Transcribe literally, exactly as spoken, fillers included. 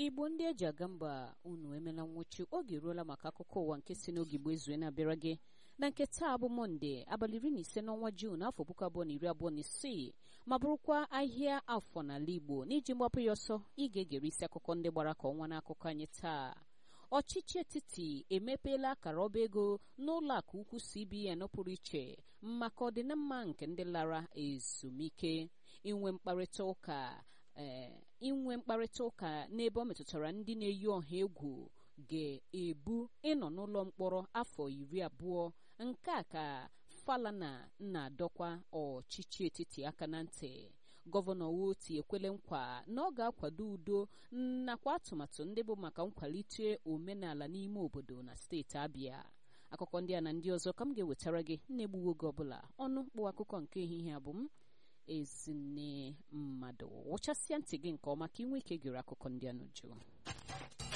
Igbo ndị eji aga mba unu emela nwụchi oge eruola maka akụkọ ụwa nke si n'oge Igbo ezue na-abịara gị na nke taa bụ Mọnde abalị iri na ise n'ọnwa Juun afọ puku abụọ na iri abụọ na isii ma bụrụkwa ahịa afọ n'ala Igbo. N'iji mgbapụ ya ọsọ ị ga-egere isi akụkọ ndị gbara ka ọnwa n'akụkọ anyị taa. Ọchịchị etiti emepeela akara ọba ego n'ụlọ akụ ukwu C B N pụrụ iche maka ọdịnamma nke ndị lara ezumike. Inwe mkparịta ụka ee inwe mkparịta ụka n'ebe ọ metụtara ndị na-eyi ọha egwu ga-ebu ịnọ n'ụlọ mkpọrọ afọ iri abụọ. Nke a ka Falana na-adọkwa ọchịchị etiti aka na ntị. Gọvanọ Woti ekwele nkwa na ọ ga-akwado udo nakwa atụmatụ ndị bụ maka nkwalite omenala n'ime obodo na steeti Abịa. Akụkọ ndị a na ndị ọzọ ka m ga-ewetara gị na-egbuwo oge ọbụla ọnụ kpụ akụkọ nke ehihie abụ m Ezinne Mmadụ. Wụchasịa ntị gị nke ọma ka ị nwee ike gere akụkọ ndị a n'uju.